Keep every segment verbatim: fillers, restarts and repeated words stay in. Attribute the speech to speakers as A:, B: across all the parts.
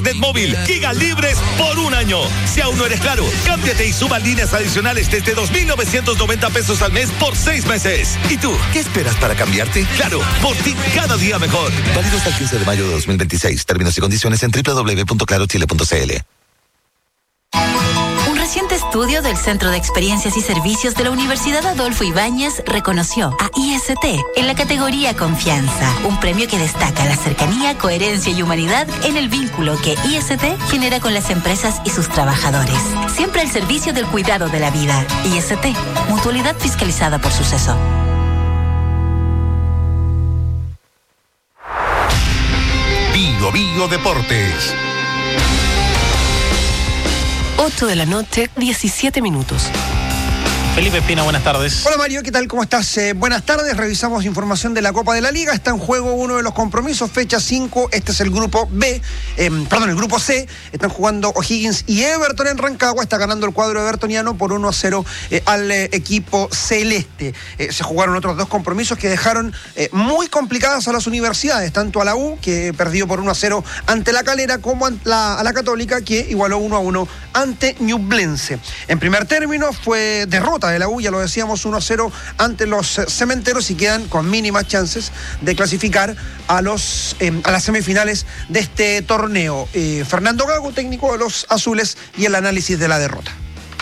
A: Red móvil, gigas libres por un año. Si aún no eres Claro, cámbiate y suma líneas adicionales desde dos mil novecientos noventa pesos al mes por seis meses. ¿Y tú, qué esperas para cambiarte? Claro, por ti cada día mejor. Válido hasta el quince de mayo de dos mil veintiséis. Términos y condiciones en doble u doble u doble u punto claro chile punto c l.
B: Un reciente estudio del Centro de Experiencias y Servicios de la Universidad Adolfo Ibáñez reconoció a I S T en la categoría Confianza, un premio que destaca la cercanía, coherencia y humanidad en el vínculo que I S T genera con las empresas y sus trabajadores. Siempre al servicio del cuidado de la vida. I S T, mutualidad fiscalizada por Suceso.
C: Bio Bio Deportes.
D: ocho de la noche, diecisiete minutos.
E: Felipe Espina, buenas tardes.
F: Hola Mario, ¿qué tal? ¿Cómo estás? Eh, buenas tardes, revisamos información de la Copa de la Liga. Está en juego uno de los compromisos, fecha cinco, este es el grupo B, eh, perdón, el grupo C. Están jugando O'Higgins y Everton en Rancagua. Está ganando el cuadro evertoniano por uno a cero eh, al eh, equipo celeste. Eh, se jugaron otros dos compromisos que dejaron eh, muy complicadas a las universidades, tanto a la U, que perdió por uno a cero ante la Calera, como a la, a la Católica, que igualó uno a uno ante Ñublense. En primer término fue derrota de la U, ya lo decíamos, uno a cero ante los cementeros, y quedan con mínimas chances de clasificar a los eh, a las semifinales de este torneo. Eh, Fernando Gago, técnico de los azules, y el análisis de la derrota.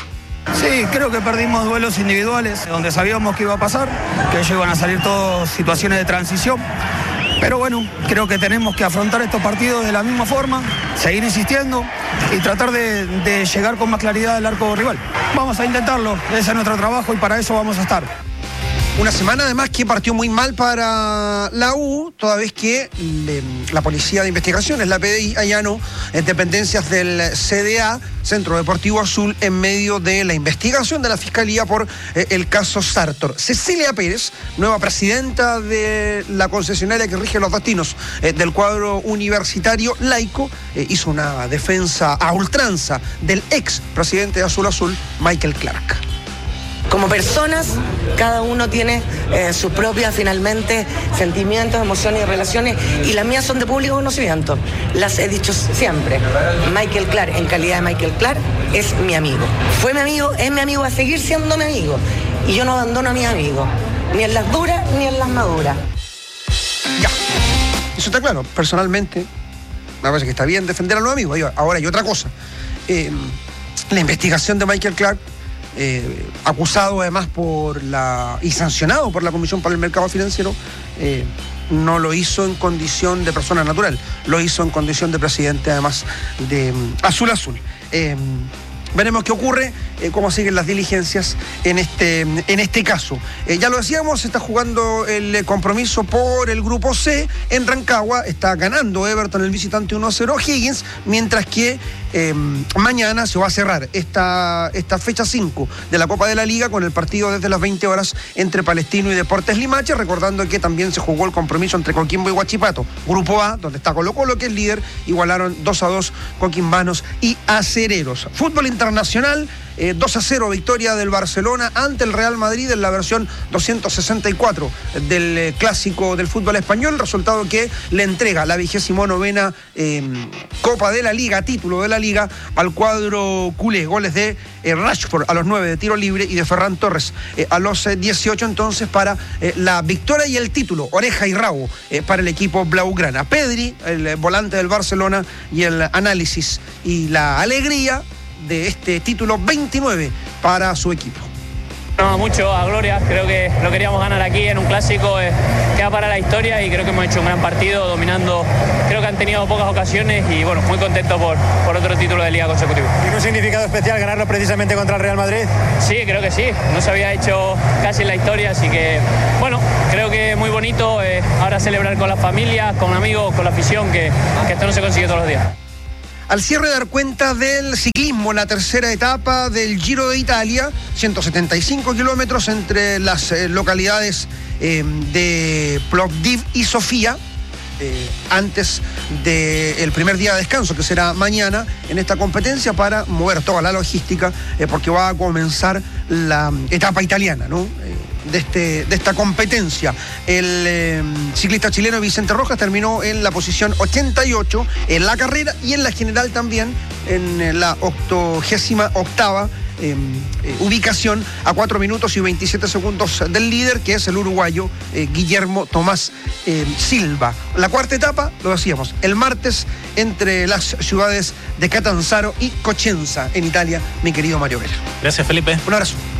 G: Sí, creo que perdimos duelos individuales donde sabíamos que iba a pasar, que ellos iban a salir todas situaciones de transición. Pero bueno, creo que tenemos que afrontar estos partidos de la misma forma, seguir insistiendo y tratar de, de llegar con más claridad al arco rival. Vamos a intentarlo, ese es nuestro trabajo y para eso vamos a estar.
F: Una semana además que partió muy mal para la U, toda vez que le, la Policía de Investigaciones, la P D I, allanó en dependencias del C D A, Centro Deportivo Azul, en medio de la investigación de la Fiscalía por eh, el caso Sartor. Cecilia Pérez, nueva presidenta de la concesionaria que rige los destinos eh, del cuadro universitario laico, eh, hizo una defensa a ultranza del ex presidente de Azul Azul, Michael Clark.
H: Como personas, cada uno tiene eh, sus propias, finalmente, sentimientos, emociones y relaciones, y las mías son de público conocimiento. Las he dicho siempre. Michael Clark, en calidad de Michael Clark, es mi amigo. Fue mi amigo, es mi amigo, va a seguir siendo mi amigo. Y yo no abandono a mis amigos, ni en las duras ni en las maduras.
F: Ya, eso está claro. Personalmente, me parece que está bien defender a los amigos. Ahora hay otra cosa. Eh, la investigación de Michael Clark, Eh, acusado además por la y sancionado por la Comisión para el Mercado Financiero, eh, no lo hizo en condición de persona natural, lo hizo en condición de presidente además de um, Azul Azul. Eh, Veremos qué ocurre, eh, cómo siguen las diligencias en este, en este caso. Eh, ya lo decíamos, se está jugando el compromiso por el grupo C en Rancagua. Está ganando Everton, el visitante, uno a cero Higgins, mientras que eh, mañana se va a cerrar esta, esta fecha cinco de la Copa de la Liga con el partido desde las veinte horas entre Palestino y Deportes Limache, recordando que también se jugó el compromiso entre Coquimbo y Huachipato. Grupo A, donde está Colo Colo, que es líder, igualaron dos a dos Coquimbanos y Acereros. Fútbol internacional, eh, dos a cero victoria del Barcelona ante el Real Madrid en la versión doscientos sesenta y cuatro del eh, clásico del fútbol español, resultado que le entrega la vigésimo novena eh, Copa de la Liga, título de la Liga, al cuadro culé. Goles de eh, Rashford a los nueve de tiro libre y de Ferran Torres eh, a los eh, dieciocho, entonces, para eh, la victoria y el título, oreja y rabo, eh, para el equipo blaugrana. Pedri, el eh, volante del Barcelona, y el análisis y la alegría de este título veintinueve para su equipo.
I: No, mucho a gloria, creo que lo queríamos ganar aquí en un clásico, eh, queda para la historia, y creo que hemos hecho un gran partido dominando. Creo que han tenido pocas ocasiones y bueno, muy contento por, por otro título de liga consecutivo.
J: ¿Tiene un significado especial ganarlo precisamente contra el Real Madrid?
I: Sí, creo que sí, no se había hecho casi en la historia, así que bueno, creo que muy bonito eh, ahora celebrar con las familias, con amigos, con la afición, que, que esto no se consigue todos los días.
F: Al cierre, dar cuenta del ciclismo, la tercera etapa del Giro de Italia, ciento setenta y cinco kilómetros entre las eh, localidades eh, de Plovdiv y Sofía, eh, antes del primer día de descanso, que será mañana, en esta competencia, para mover toda la logística, eh, porque va a comenzar la etapa italiana, ¿no? Eh, de, este, de esta competencia. El eh, ciclista chileno Vicente Rojas terminó en la posición ochenta y ocho en la carrera y en la general también en la octogésima octava Eh, eh, ubicación, a cuatro minutos y veintisiete segundos del líder, que es el uruguayo eh, Guillermo Tomás eh, Silva. La cuarta etapa, lo decíamos, el martes entre las ciudades de Catanzaro y Cosenza en Italia, mi querido Mario Vera.
E: Gracias, Felipe.
F: Un abrazo.